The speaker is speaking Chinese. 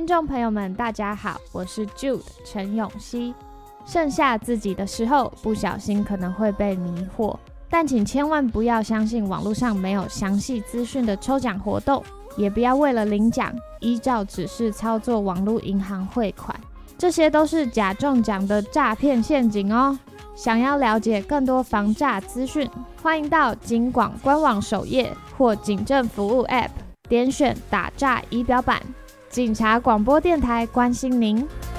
听众朋友们，大家好，我是 Jude 陈永熙。剩下自己的时候，不小心可能会被迷惑，但请千万不要相信网络上没有详细资讯的抽奖活动，也不要为了领奖依照指示操作网络银行汇款，这些都是假中奖的诈骗陷阱哦。想要了解更多防诈资讯，欢迎到警广官网首页或警政服务 App 点选打诈仪表板。警察广播电台关心您。